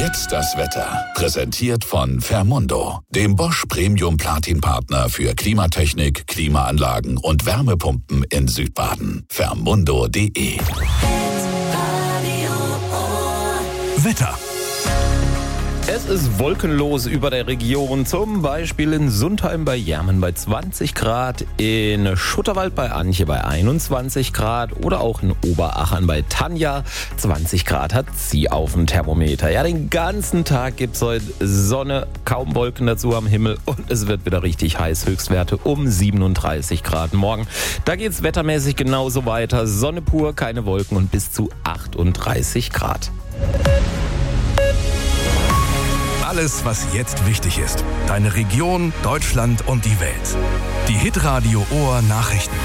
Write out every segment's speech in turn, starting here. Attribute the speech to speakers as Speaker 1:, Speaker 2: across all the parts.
Speaker 1: Jetzt das Wetter. Präsentiert von Fermundo, dem Bosch Premium Platin Partner für Klimatechnik, Klimaanlagen und Wärmepumpen in Südbaden. Fermundo.de.
Speaker 2: Wetter.
Speaker 3: Es ist wolkenlos über der Region, zum Beispiel in Sundheim bei Jermen bei 20 Grad, in Schutterwald bei Anche bei 21 Grad oder auch in Oberachern bei Tanja. 20 Grad hat sie auf dem Thermometer. Ja, den ganzen Tag gibt's heute Sonne, kaum Wolken dazu am Himmel und es wird wieder richtig heiß. Höchstwerte um 37 Grad morgen. Da geht's wettermäßig genauso weiter. Sonne pur, keine Wolken und bis zu 38 Grad.
Speaker 2: Alles, was jetzt wichtig ist. Deine Region, Deutschland und die Welt. Die Hitradio Ohr Nachrichten.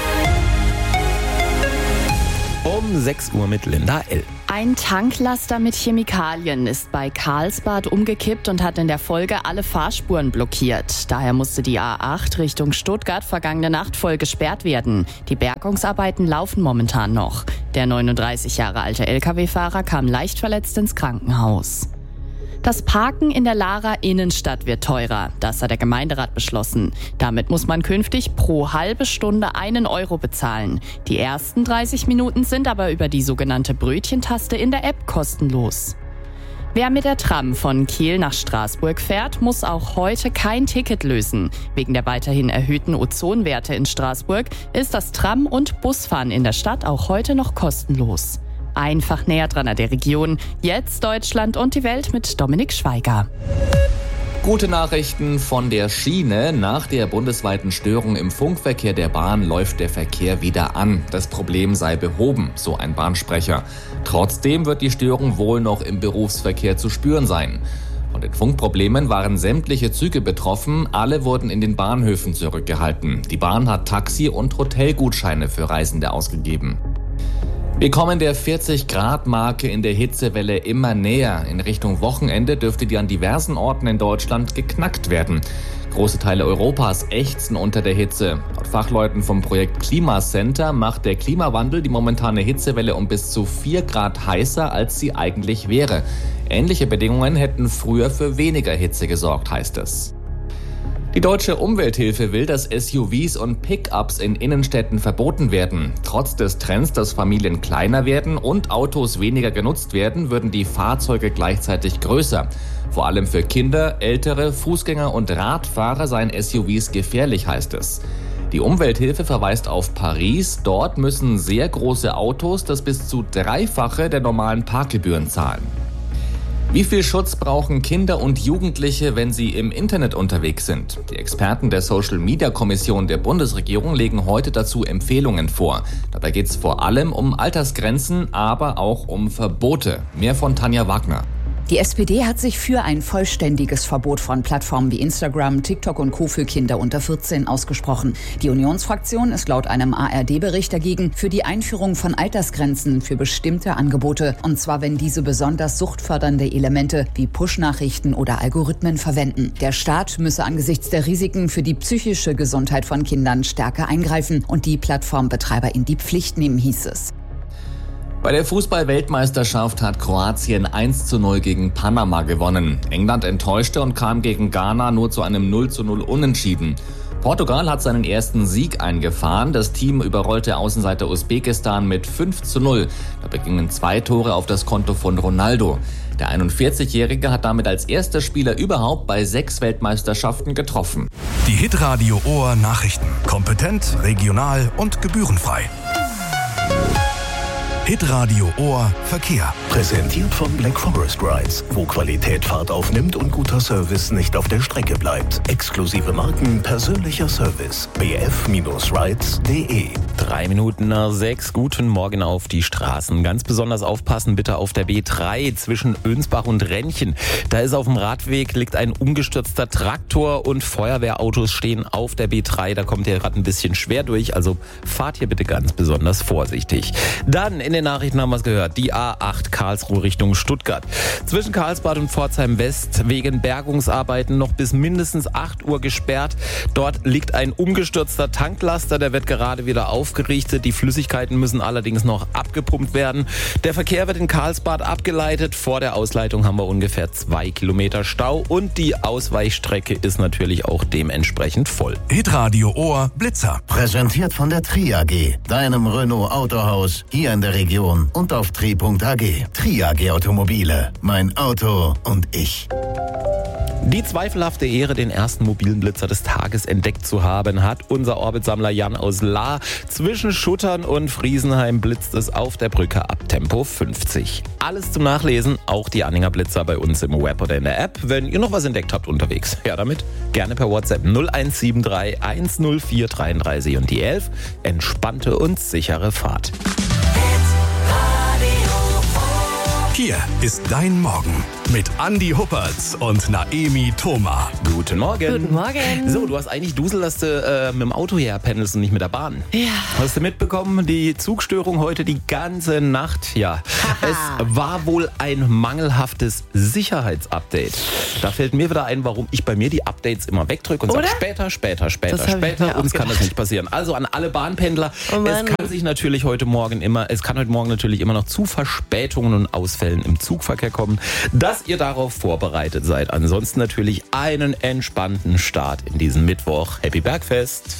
Speaker 3: Um 6 Uhr mit Linda L.
Speaker 4: Ein Tanklaster mit Chemikalien ist bei Karlsbad umgekippt und hat in der Folge alle Fahrspuren blockiert. Daher musste die A8 Richtung Stuttgart vergangene Nacht voll gesperrt werden. Die Bergungsarbeiten laufen momentan noch. Der 39 Jahre alte Lkw-Fahrer kam leicht verletzt ins Krankenhaus. Das Parken in der Lahrer Innenstadt wird teurer. Das hat der Gemeinderat beschlossen. Damit muss man künftig pro halbe Stunde 1 Euro bezahlen. Die ersten 30 Minuten sind aber über die sogenannte Brötchentaste in der App kostenlos. Wer mit der Tram von Kiel nach Straßburg fährt, muss auch heute kein Ticket lösen. Wegen der weiterhin erhöhten Ozonwerte in Straßburg ist das Tram- und Busfahren in der Stadt auch heute noch kostenlos. Einfach näher dran an der Region. Jetzt Deutschland und die Welt mit Dominik Schweiger.
Speaker 5: Gute Nachrichten von der Schiene. Nach der bundesweiten Störung im Funkverkehr der Bahn läuft der Verkehr wieder an. Das Problem sei behoben, so ein Bahnsprecher. Trotzdem wird die Störung wohl noch im Berufsverkehr zu spüren sein. Von den Funkproblemen waren sämtliche Züge betroffen. Alle wurden in den Bahnhöfen zurückgehalten. Die Bahn hat Taxi- und Hotelgutscheine für Reisende ausgegeben. Wir kommen der 40-Grad-Marke in der Hitzewelle immer näher. In Richtung Wochenende dürfte die an diversen Orten in Deutschland geknackt werden. Große Teile Europas ächzen unter der Hitze. Laut Fachleuten vom Projekt Klimacenter macht der Klimawandel die momentane Hitzewelle um bis zu 4 Grad heißer, als sie eigentlich wäre. Ähnliche Bedingungen hätten früher für weniger Hitze gesorgt, heißt es. Die Deutsche Umwelthilfe will, dass SUVs und Pickups in Innenstädten verboten werden. Trotz des Trends, dass Familien kleiner werden und Autos weniger genutzt werden, würden die Fahrzeuge gleichzeitig größer. Vor allem für Kinder, Ältere, Fußgänger und Radfahrer seien SUVs gefährlich, heißt es. Die Umwelthilfe verweist auf Paris. Dort müssen sehr große Autos das bis zu 3-fache der normalen Parkgebühren zahlen. Wie viel Schutz brauchen Kinder und Jugendliche, wenn sie im Internet unterwegs sind? Die Experten der Social-Media-Kommission der Bundesregierung legen heute dazu Empfehlungen vor. Dabei geht es vor allem um Altersgrenzen, aber auch um Verbote. Mehr von Tanja Wagner.
Speaker 6: Die SPD hat sich für ein vollständiges Verbot von Plattformen wie Instagram, TikTok und Co. für Kinder unter 14 ausgesprochen. Die Unionsfraktion ist laut einem ARD-Bericht dagegen für die Einführung von Altersgrenzen für bestimmte Angebote. Und zwar, wenn diese besonders suchtfördernde Elemente wie Push-Nachrichten oder Algorithmen verwenden. Der Staat müsse angesichts der Risiken für die psychische Gesundheit von Kindern stärker eingreifen und die Plattformbetreiber in die Pflicht nehmen, hieß es.
Speaker 5: Bei der Fußball-Weltmeisterschaft hat Kroatien 1:0 gegen Panama gewonnen. England enttäuschte und kam gegen Ghana nur zu einem 0:0 Unentschieden. Portugal hat seinen ersten Sieg eingefahren. Das Team überrollte Außenseiter Usbekistan mit 5:0. Dabei gingen 2 Tore auf das Konto von Ronaldo. Der 41-Jährige hat damit als erster Spieler überhaupt bei 6 Weltmeisterschaften getroffen.
Speaker 2: Die Hitradio Ohr Nachrichten. Kompetent, regional und gebührenfrei. Hitradio Ohr Verkehr.
Speaker 1: Präsentiert von Black Forest Rides, wo Qualität Fahrt aufnimmt und guter Service nicht auf der Strecke bleibt. Exklusive Marken, persönlicher Service. bf-rides.de.
Speaker 3: 3 Minuten nach 6. Guten Morgen auf die Straßen. Ganz besonders aufpassen bitte auf der B3 zwischen Önsbach und Rennchen. Da ist auf dem Radweg liegt ein umgestürzter Traktor und Feuerwehrautos stehen auf der B3. Da kommt ihr gerade ein bisschen schwer durch, also fahrt hier bitte ganz besonders vorsichtig. Dann in in den Nachrichten haben wir es gehört. Die A8 Karlsruhe Richtung Stuttgart. Zwischen Karlsbad und Pforzheim West wegen Bergungsarbeiten noch bis mindestens 8 Uhr gesperrt. Dort liegt ein umgestürzter Tanklaster, der wird gerade wieder aufgerichtet. Die Flüssigkeiten müssen allerdings noch abgepumpt werden. Der Verkehr wird in Karlsbad abgeleitet. Vor der Ausleitung haben wir ungefähr 2 Kilometer Stau und die Ausweichstrecke ist natürlich auch dementsprechend voll.
Speaker 2: Hitradio Ohr Blitzer.
Speaker 7: Präsentiert von der Tri AG, deinem Renault Autohaus, hier in der Region und auf tri.ag. Tri AG Automobile, mein Auto und ich.
Speaker 3: Die zweifelhafte Ehre, den ersten mobilen Blitzer des Tages entdeckt zu haben, hat unser Orbitsammler Jan aus Lahr. Zwischen Schuttern und Friesenheim blitzt es auf der Brücke ab Tempo 50. Alles zum Nachlesen, auch die Anhänger Blitzer bei uns im Web oder in der App. Wenn ihr noch was entdeckt habt unterwegs, ja damit gerne per WhatsApp 0173 104 33 und die 11. Entspannte und sichere Fahrt.
Speaker 2: Hier ist dein Morgen mit Andi Huppertz und Naemi Thoma.
Speaker 3: Guten Morgen.
Speaker 4: Guten Morgen.
Speaker 3: So, du hast eigentlich Dusel, dass du mit dem Auto herpendelst und nicht mit der Bahn.
Speaker 4: Ja.
Speaker 3: Hast du mitbekommen, die Zugstörung heute die ganze Nacht? Ja. Es war wohl ein mangelhaftes Sicherheitsupdate. Da fällt mir wieder ein, warum ich bei mir die Updates immer wegdrücke und sage später. Uns kann das nicht passieren. Also an alle Bahnpendler, es kann heute Morgen natürlich immer noch zu Verspätungen und Ausfällen im Zugverkehr kommen, dass ihr darauf vorbereitet seid. Ansonsten natürlich einen entspannten Start in diesen Mittwoch. Happy Bergfest!